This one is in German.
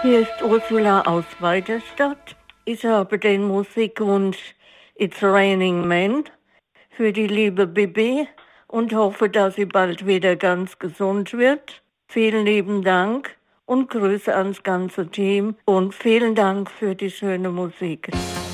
Hier ist Ursula aus Weiterstadt. Ich habe den Musikwunsch It's Raining Men für die liebe Bibi und hoffe, dass sie bald wieder ganz gesund wird. Vielen lieben Dank und Grüße ans ganze Team und vielen Dank für die schöne Musik.